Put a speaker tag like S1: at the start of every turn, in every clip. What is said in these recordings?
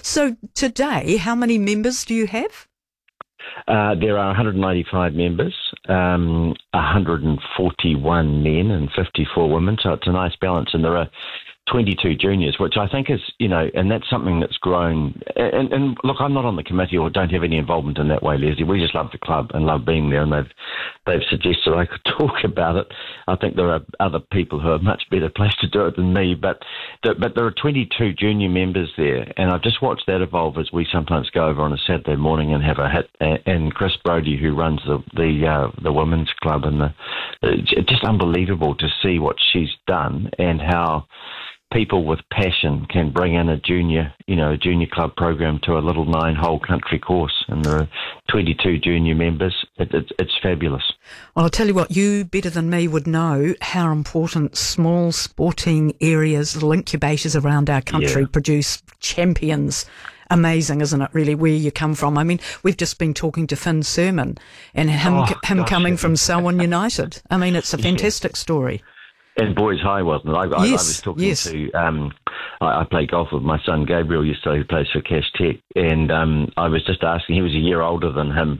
S1: So today, how many members do you have?
S2: There are 195 members, 141 men and 54 women, so it's a nice balance. And there are 22 juniors, which I think is, and that's something that's grown. And look, I'm not on the committee or don't have any involvement in that way, Leslie. We just love the club and love being there, and they've suggested I could talk about it. I think there are other people who are much better placed to do it than me, but there are 22 junior members there, and I've just watched that evolve as we sometimes go over on a Saturday morning and have a hit. And Chris Brody, who runs the women's club, and it's just unbelievable to see what she's done and how people with passion can bring in a junior club program to a little 9-hole country course, and there are 22 junior members. It's fabulous.
S1: Well, I'll tell you what, you better than me would know how important small sporting areas, little incubators around our country produce champions. Amazing, isn't it, really, where you come from? I mean, we've just been talking to Finn Sermon and him coming from Selwyn United. I mean, it's a fantastic story.
S2: And Boys High, wasn't it? I was talking to, I play golf with my son Gabriel yesterday, who plays for Cash Tech, and I was just asking, he was a year older than him.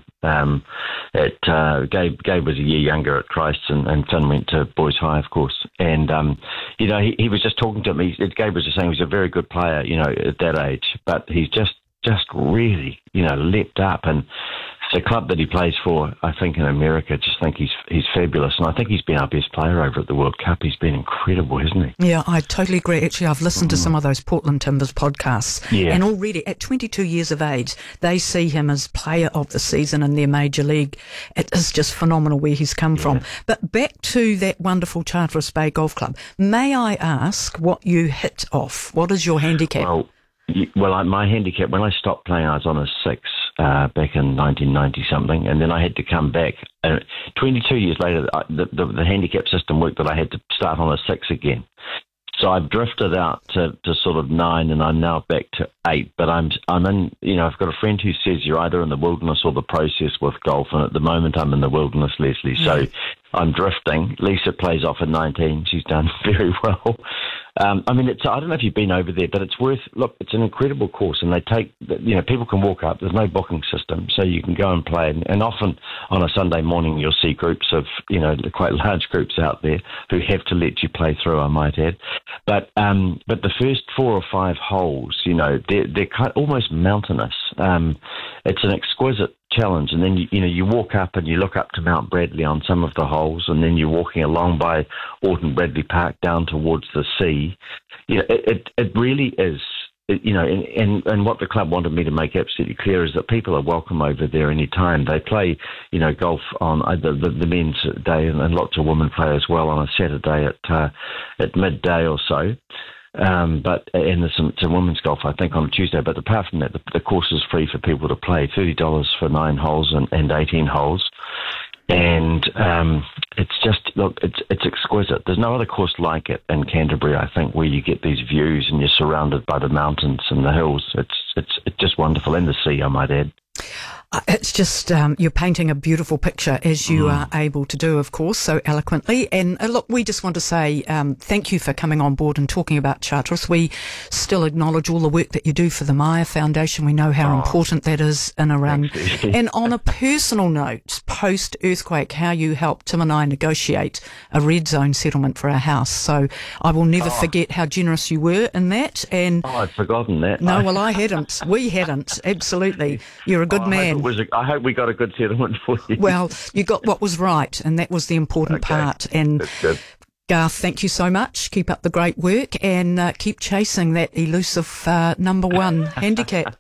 S2: Gabe was a year younger at Christ, and Finn went to Boys High, of course. And, he was just talking to me. Gabe was just saying he was a very good player, at that age, but he's just really, leapt up. And the club that he plays for, I think in America, just think he's fabulous. And I think he's been our best player over at the World Cup. He's been incredible, hasn't he?
S1: Yeah, I totally agree. Actually, I've listened to some of those Portland Timbers podcasts. Yeah. And already at 22 years of age, they see him as player of the season in their major league. It is just phenomenal where he's come from. But back to that wonderful Charteris Bay Golf Club. May I ask what you hit off? What is your handicap?
S2: Well, my handicap, when I stopped playing, I was on a 6 back in 1990-something, and then I had to come back. 22 years later, the handicap system worked that I had to start on a 6 again. So I've drifted out to sort of 9, and I'm now back to 8. But I'm in, I've got a friend who says you're either in the wilderness or the process with golf, and at the moment I'm in the wilderness, Leslie. So I'm drifting. Lisa plays off at 19. She's done very well. I don't know if you've been over there, but it's an incredible course, and they take, people can walk up. There's no booking system, so you can go and play. And often on a Sunday morning, you'll see groups of, quite large groups out there who have to let you play through, I might add. But the first 4 or 5 holes, they're kind of almost mountainous. It's an exquisite challenge, and then you walk up and you look up to Mount Bradley on some of the holes, and then you're walking along by Orton Bradley Park down towards the sea. It really is. And what the club wanted me to make absolutely clear is that people are welcome over there any time. They play, golf on the men's day, and lots of women play as well on a Saturday at midday or so. And there's some women's golf, I think, on Tuesday. But apart from that, the course is free for people to play. $30 for 9 holes and 18 holes. And it's just, it's exquisite. There's no other course like it in Canterbury, I think, where you get these views and you're surrounded by the mountains and the hills. It's just wonderful, and the sea, I might add.
S1: It's just, you're painting a beautiful picture, as you are able to do, of course, so eloquently. And look, we just want to say thank you for coming on board and talking about Charteris. We still acknowledge all the work that you do for the Maya Foundation. We know how important that is in around. And on a personal note, post-earthquake, how you helped Tim and I negotiate a red zone settlement for our house. So I will never forget how generous you were in that. And
S2: I'd forgotten that.
S1: No, well, I hadn't. We hadn't. Absolutely. You're a good man.
S2: I hope we got a good settlement for you.
S1: Well, you got what was right, and that was the important part. And
S2: that's good.
S1: Garth, thank you so much. Keep up the great work, and keep chasing that elusive number 1 handicap.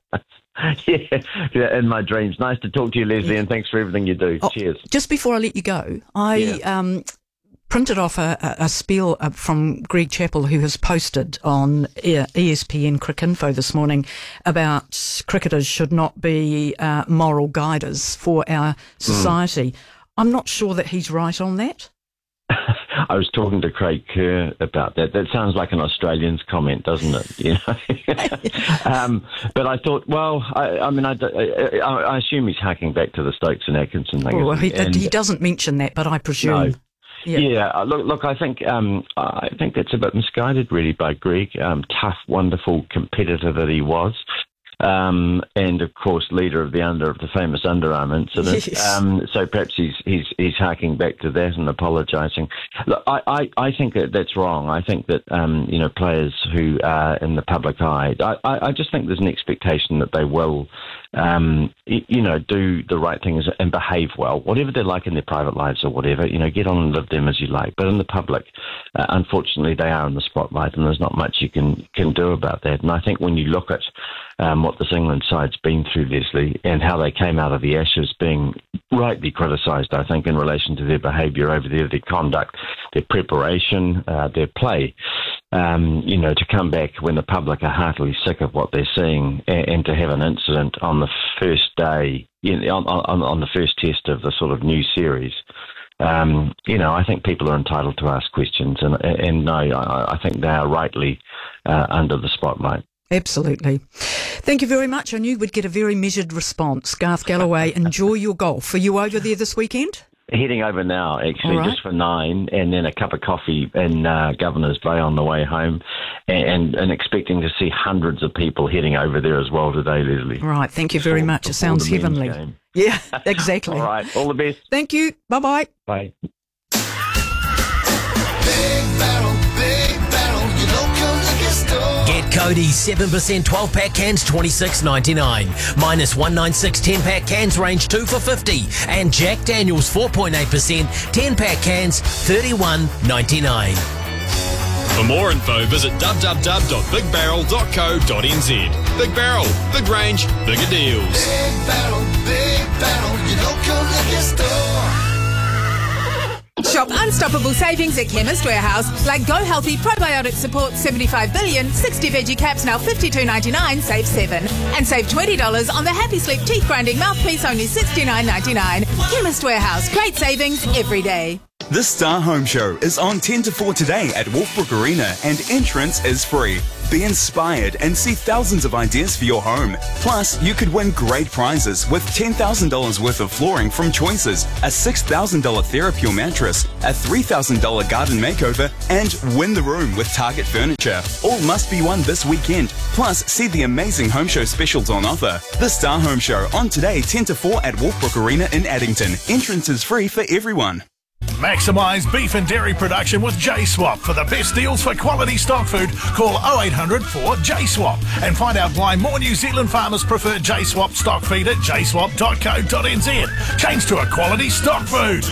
S2: Yeah, in my dreams. Nice to talk to you, Leslie, and thanks for everything you do. Cheers.
S1: Just before I let you go, I printed off a spiel from Greg Chappell, who has posted on ESPN Cricinfo this morning about cricketers should not be moral guiders for our society. I'm not sure that he's right on that.
S2: I was talking to Craig Kerr about that. That sounds like an Australian's comment, doesn't it? But I thought, well, I assume he's harking back to the Stokes and Atkinson thing.
S1: Well, he doesn't mention that, but I presume.
S2: No. Yeah. Look. I think that's a bit misguided, really, by Greg. Tough, wonderful competitor that he was. and of course leader of the famous underarm incident.
S1: Yes.
S2: So perhaps he's harking back to that and apologising. Look, I think that's wrong. I think that players who are in the public eye, I just think there's an expectation that they will do the right things and behave well, whatever they're like in their private lives or whatever. Get on and live them as you like. But in the public, unfortunately, they are in the spotlight, and there's not much you can do about that. And I think when you look at what this England side's been through, Leslie, and how they came out of the Ashes being rightly criticised, I think, in relation to their behaviour over there, their conduct, their preparation, their play, to come back when the public are heartily sick of what they're seeing and to have an incident on the first day, on the first test of the sort of new series. I think people are entitled to ask questions, and no, I think they are rightly under the spotlight.
S1: Absolutely. Thank you very much. I knew we'd get a very measured response. Garth Galloway, enjoy your golf. Are you over there this weekend?
S2: Heading over now, actually, just for 9, and then a cup of coffee in Governor's Bay on the way home, and expecting to see hundreds of people heading over there as well today, Leslie.
S1: Right, thank you very much. It sounds heavenly. Yeah, exactly.
S2: All right, all the best.
S1: Thank you. Bye-bye.
S2: Bye.
S3: Get Cody's 7% 12-pack cans $26.99. Minus 196 10-pack cans range 2 for $50. And Jack Daniel's 4.8% 10-pack cans $31.99.
S4: For more info, visit www.bigbarrel.co.nz. Big Barrel, big range, bigger deals.
S5: Big Barrel, your local liquor store.
S6: Shop unstoppable savings at Chemist Warehouse, like Go Healthy Probiotic Support 75 billion, 60 veggie caps now $52.99, save $7. And save $20 on the Happy Sleep teeth grinding mouthpiece, only $69.99. Chemist Warehouse, great savings every day.
S7: The Star Home Show is on 10 to 4 today at Wolfbrook Arena, and entrance is free. Be inspired and see thousands of ideas for your home. Plus, you could win great prizes with $10,000 worth of flooring from Choices, a $6,000 TheraPure mattress, a $3,000 garden makeover, and win the room with Target Furniture. All must be won this weekend. Plus, see the amazing Home Show specials on offer. The Star Home Show on today 10 to 4 at Wolfbrook Arena in Addington. Entrance is free for everyone.
S8: Maximise beef and dairy production with J-Swap. For the best deals for quality stock food, call 0800 4JSWAP and find out why more New Zealand farmers prefer J-Swap stock feed at jswap.co.nz. Change to a quality stock food.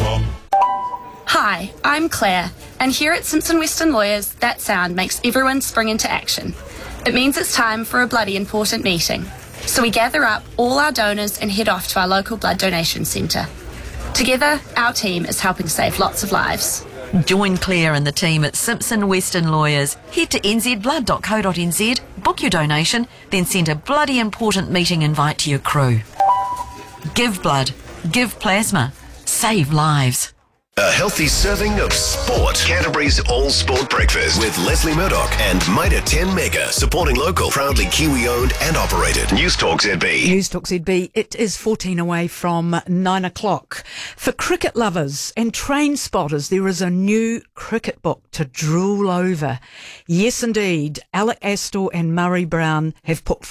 S9: Hi, I'm Claire, and here at Simpson Western Lawyers, that sound makes everyone spring into action. It means it's time for a bloody important meeting. So we gather up all our donors and head off to our local blood donation centre. Together, our team is helping save lots of lives.
S10: Join Claire and the team at Simpson Western Lawyers. Head to nzblood.co.nz, book your donation, then send a bloody important meeting invite to your crew. Give blood. Give plasma. Save lives.
S11: A healthy serving of sport. Canterbury's All Sport Breakfast with Leslie Murdoch and Mitre 10 Mega, supporting local, proudly Kiwi-owned and operated. News Talk ZB.
S1: News Talk ZB. It is 14 away from 9 o'clock. For cricket lovers and train spotters, there is a new cricket book to drool over. Yes, indeed. Alec Astor and Murray Brown have put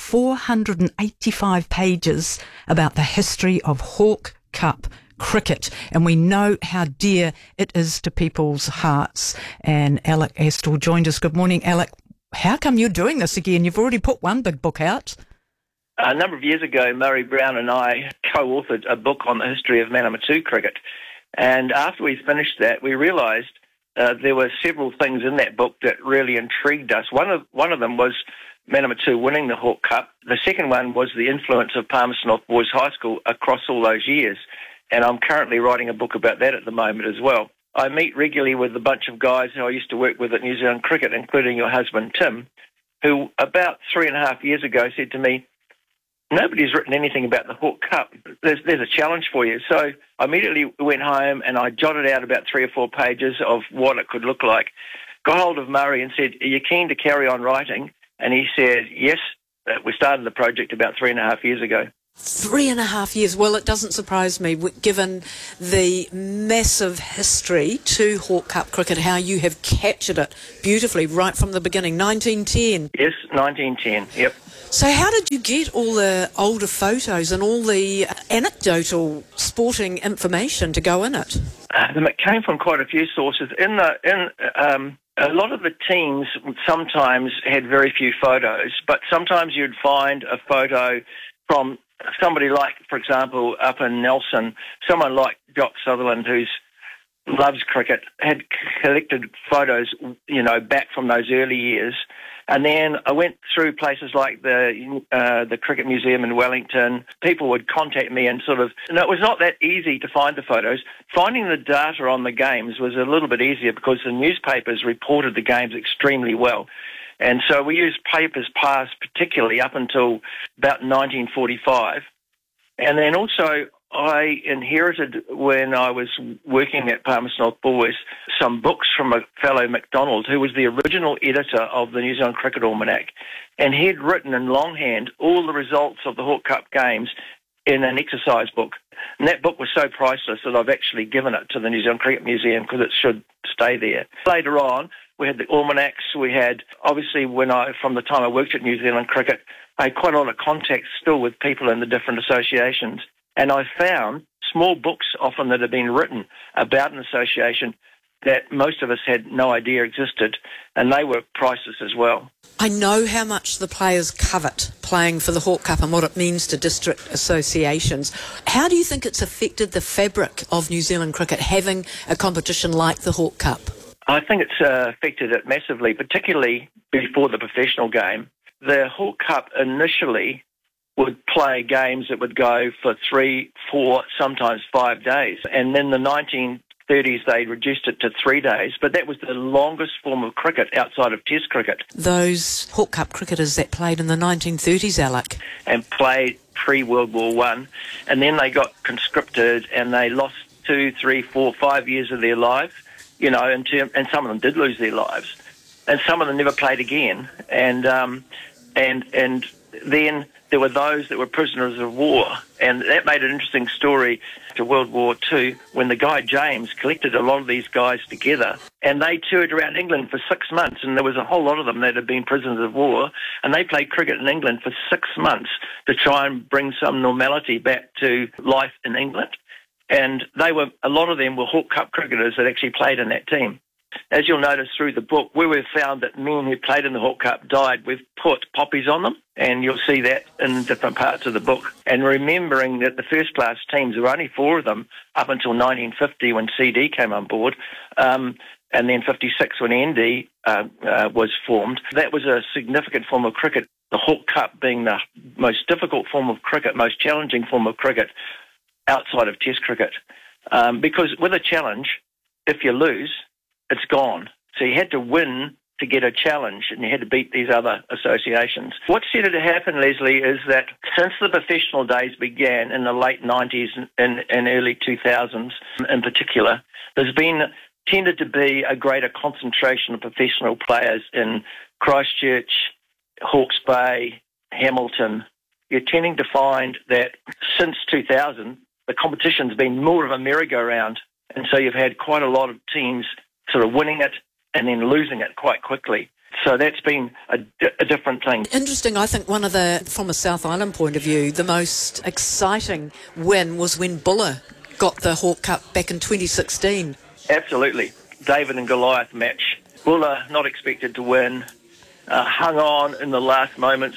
S1: 485 pages about the history of Hawke Cup cricket, and we know how dear it is to people's hearts. And Alec Astor joined us. Good morning, Alec. How come you're doing this again? You've already put one big book out.
S12: A number of years ago, Murray Brown and I co-authored a book on the history of Manawatu cricket. And after we finished that, we realised there were several things in that book that really intrigued us. One of them was Manawatu winning the Hawke Cup. The second one was the influence of Palmerston North Boys High School across all those years. And I'm currently writing a book about that at the moment as well. I meet regularly with a bunch of guys who I used to work with at New Zealand Cricket, including your husband, Tim, who about 3.5 years ago said to me, nobody's written anything about the Hawke Cup. There's a challenge for you. So I immediately went home and I jotted out about 3 or 4 pages of what it could look like. Got hold of Murray and said, are you keen to carry on writing? And he said, yes. We started the project about 3.5 years ago.
S1: 3.5 years. Well, it doesn't surprise me, given the massive history to Hawke Cup cricket, how you have captured it beautifully right from the beginning. 1910.
S12: Yes, 1910, yep.
S1: So how did you get all the older photos and all the anecdotal sporting information to go in it?
S12: It came from quite a few sources. A lot of the teams sometimes had very few photos, but sometimes you'd find a photo from somebody like, for example, up in Nelson, someone like Jock Sutherland, who loves cricket, had collected photos, back from those early years. And then I went through places like the Cricket Museum in Wellington. People would contact me and it was not that easy to find the photos. Finding the data on the games was a little bit easier because the newspapers reported the games extremely well. And so we used papers past particularly up until about 1945. And then also I inherited, when I was working at Palmerston North Boys, some books from a fellow MacDonald, who was the original editor of the New Zealand Cricket Almanac. And he'd written in longhand all the results of the Hawke Cup games in an exercise book. And that book was so priceless that I've actually given it to the New Zealand Cricket Museum because it should stay there. Later on, we had the almanacs. We had, obviously, from the time I worked at New Zealand Cricket, I had quite a lot of contact still with people in the different associations. And I found small books often that had been written about an association that most of us had no idea existed, and they were priceless as well.
S1: I know how much the players covet playing for the Hawke Cup and what it means to district associations. How do you think it's affected the fabric of New Zealand cricket, having a competition like the Hawke Cup?
S12: I think it's affected it massively, particularly before the professional game. The Hawke Cup initially would play games that would go for 3, 4, sometimes 5 days. And in the 1930s, they reduced it to 3 days. But that was the longest form of cricket outside of Test cricket.
S1: Those Hawke Cup cricketers that played in the 1930s, Alec.
S12: And played pre-World War I. And then they got conscripted and they lost 2, 3, 4, 5 years of their lives, and some of them did lose their lives. And some of them never played again. And then there were those that were prisoners of war, and that made an interesting story to World War II when the guy James collected a lot of these guys together, and they toured around England for 6 months, and there was a whole lot of them that had been prisoners of war, and they played cricket in England for 6 months to try and bring some normality back to life in England. And a lot of them were Hawke Cup cricketers that actually played in that team. As you'll notice through the book, where we've found that men who played in the Hawke Cup died, we've put poppies on them, and you'll see that in different parts of the book. And remembering that the first-class teams, there were only 4 of them up until 1950 when CD came on board, and then 56 when ND was formed. That was a significant form of cricket, the Hawke Cup being the most difficult form of cricket, most challenging form of cricket outside of Test cricket. Because with a challenge, if you lose, it's gone. So you had to win to get a challenge, and you had to beat these other associations. What's started to happen, Leslie, is that since the professional days began in the late 90s and early 2000s in particular, there's tended to be a greater concentration of professional players in Christchurch, Hawke's Bay, Hamilton. You're tending to find that since 2000, the competition's been more of a merry-go-round, and so you've had quite a lot of teams sort of winning it and then losing it quite quickly. So that's been a different thing.
S1: Interesting. I think from a South Island point of view, the most exciting win was when Buller got the Hawke Cup back in 2016.
S12: Absolutely. David and Goliath match. Buller, not expected to win, hung on in the last moments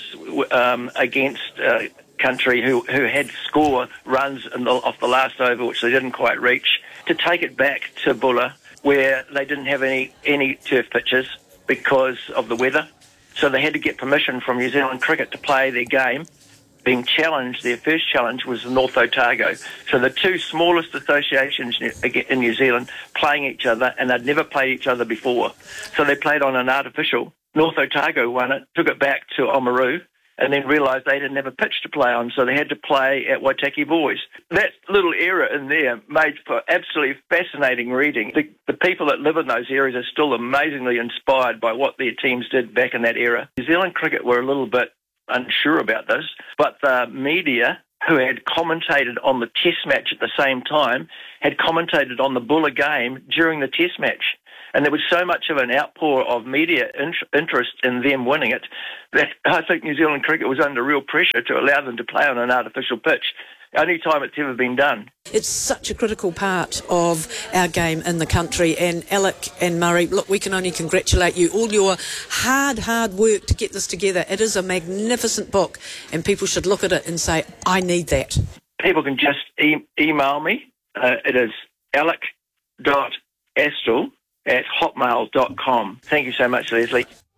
S12: against country who had score runs off the last over, which they didn't quite reach, to take it back to Buller, where they didn't have any turf pitches because of the weather. So they had to get permission from New Zealand Cricket to play their game. Being challenged, their first challenge was the North Otago. So the 2 smallest associations in New Zealand playing each other, and they'd never played each other before. So they played on an artificial. North Otago won it, took it back to Oamaru, and then realised they didn't have a pitch to play on, so they had to play at Waitaki Boys. That little era in there made for absolutely fascinating reading. The people that live in those areas are still amazingly inspired by what their teams did back in that era. New Zealand cricket were a little bit unsure about this, but the media who had commentated on the test match at the same time, had commentated on the Buller game during the test match. And there was so much of an outpour of media interest in them winning it that I think New Zealand cricket was under real pressure to allow them to play on an artificial pitch. Only time it's ever been done.
S13: It's such a critical part of our game in the country. And Alec and Murray, look, we can only congratulate you. All your hard work to get this together. It is a magnificent book, and people should look at it and say, I need that.
S12: People can just email me. It is alec.astle@hotmail.com. Thank you so much, Leslie.